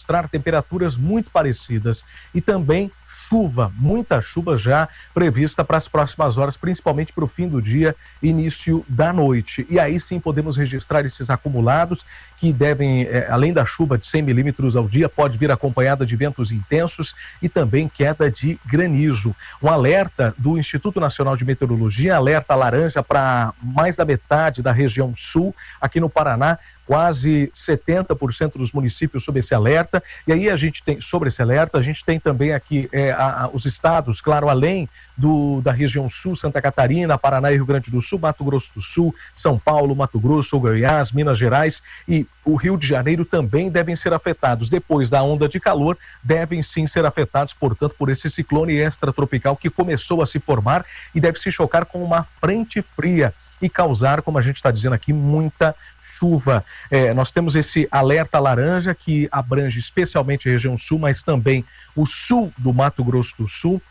registrar temperaturas muito parecidas e também chuva, muita chuva já prevista para as próximas horas, principalmente para o fim do dia, início da noite. E aí sim podemos registrar esses acumulados que devem, além da chuva de 100 milímetros ao dia, pode vir acompanhada de ventos intensos e também queda de granizo. Um alerta do Instituto Nacional de Meteorologia, alerta laranja para mais da metade da região sul, aqui no Paraná, quase 70% dos municípios sob esse alerta. E aí a gente tem, sobre esse alerta, a gente tem também aqui os estados, claro, além da região sul, Santa Catarina, Paraná e Rio Grande do Sul, Mato Grosso do Sul, São Paulo, Mato Grosso, Goiás, Minas Gerais e o Rio de Janeiro também devem ser afetados. Depois da onda de calor, devem sim ser afetados, portanto, por esse ciclone extratropical que começou a se formar e deve se chocar com uma frente fria e causar, como a gente está dizendo aqui, muita chuva. Nós temos esse alerta laranja que abrange especialmente a região sul, mas também o sul do Mato Grosso do Sul.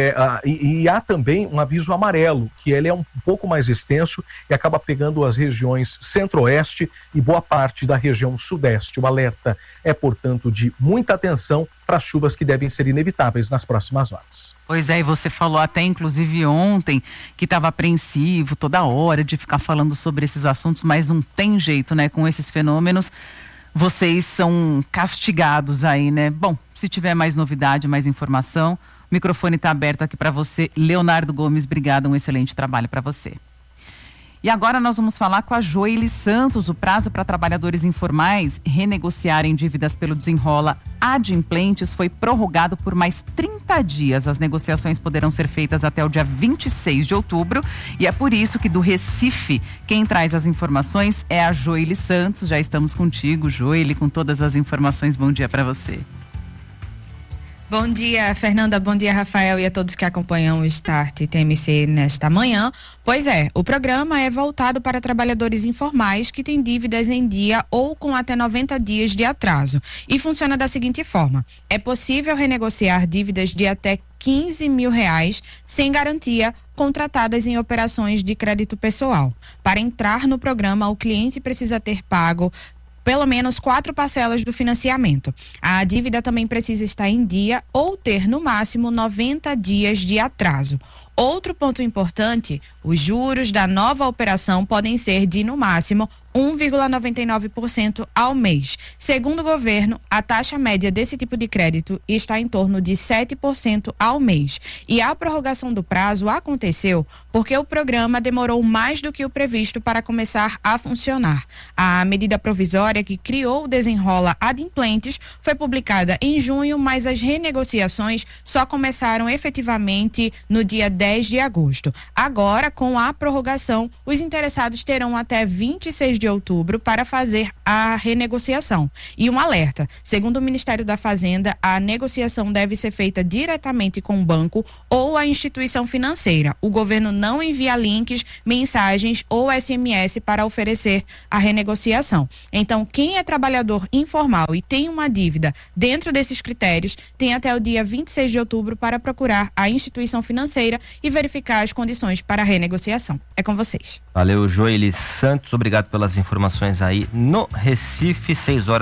E há também um aviso amarelo, que ele é um pouco mais extenso e acaba pegando as regiões centro-oeste e boa parte da região sudeste. O alerta é, portanto, de muita atenção para as chuvas que devem ser inevitáveis nas próximas horas. Pois é, e você falou até inclusive ontem que estava apreensivo toda hora de ficar falando sobre esses assuntos, mas não tem jeito, né? Com esses fenômenos, vocês são castigados aí, né? Bom, se tiver mais novidade, mais informação, o microfone está aberto aqui para você. Leonardo Gomes, obrigada, um excelente trabalho para você. E agora nós vamos falar com a Joely Santos. O prazo para trabalhadores informais renegociarem dívidas pelo Desenrola Adimplentes foi prorrogado por mais 30 dias. As negociações poderão ser feitas até o dia 26 de outubro e é por isso que do Recife, quem traz as informações é a Joely Santos. Já estamos contigo, Joely, com todas as informações. Bom dia para você. Bom dia, Fernanda, bom dia, Rafael, e a todos que acompanham o Start TMC nesta manhã. Pois é, o programa é voltado para trabalhadores informais que têm dívidas em dia ou com até 90 dias de atraso. E funciona da seguinte forma: é possível renegociar dívidas de até R$15 mil sem garantia, contratadas em operações de crédito pessoal. Para entrar no programa, o cliente precisa ter pago pelo menos 4 parcelas do financiamento. A dívida também precisa estar em dia ou ter no máximo 90 dias de atraso. Outro ponto importante: os juros da nova operação podem ser de no máximo 1,99% ao mês. Segundo o governo, a taxa média desse tipo de crédito está em torno de 7% ao mês. E a prorrogação do prazo aconteceu porque o programa demorou mais do que o previsto para começar a funcionar. A medida provisória que criou o Desenrola Adimplentes foi publicada em junho, mas as renegociações só começaram efetivamente no dia 10 de agosto. Agora, com a prorrogação, os interessados terão até 26 de outubro para fazer a renegociação. E um alerta: segundo o Ministério da Fazenda, a negociação deve ser feita diretamente com o banco ou a instituição financeira. O governo não envia links, mensagens ou SMS para oferecer a renegociação. Então, quem é trabalhador informal e tem uma dívida dentro desses critérios, tem até o dia 26 de outubro para procurar a instituição financeira e verificar as condições para a renegociação. É com vocês. Valeu, Joely Santos, obrigado pelas informações aí no Recife,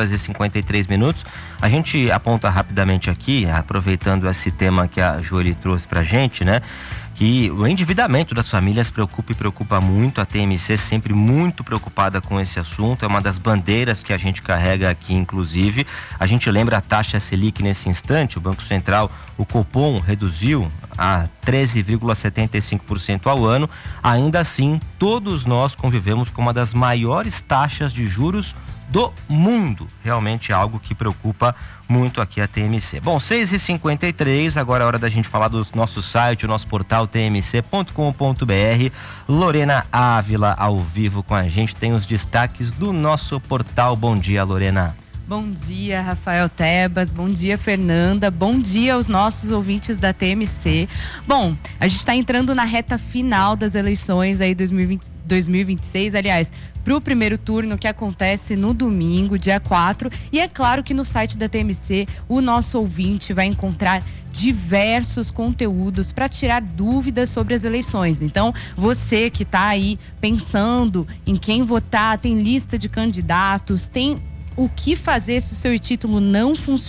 6h53. A gente aponta rapidamente aqui, aproveitando esse tema que a Joely trouxe pra gente, né? Que o endividamento das famílias preocupa muito. A TMC sempre muito preocupada com esse assunto, é uma das bandeiras que a gente carrega aqui, inclusive. A gente lembra a taxa Selic nesse instante, o Banco Central, o Copom, reduziu a 13,75% ao ano. Ainda assim, todos nós convivemos com uma das maiores taxas de juros do mundo. Realmente é algo que preocupa muito aqui a TMC. Bom, 6h53, agora é hora da gente falar do nosso site, o nosso portal tmc.com.br. Lorena Ávila ao vivo com a gente, tem os destaques do nosso portal. Bom dia, Lorena. Bom dia, Rafael Tebas, bom dia, Fernanda, bom dia aos nossos ouvintes da TMC. Bom, a gente está entrando na reta final das eleições aí 2026, aliás, para o primeiro turno que acontece no domingo, dia 4, e é claro que no site da TMC o nosso ouvinte vai encontrar diversos conteúdos para tirar dúvidas sobre as eleições. Então, você que está aí pensando em quem votar, tem lista de candidatos, tem o que fazer se o seu título não funciona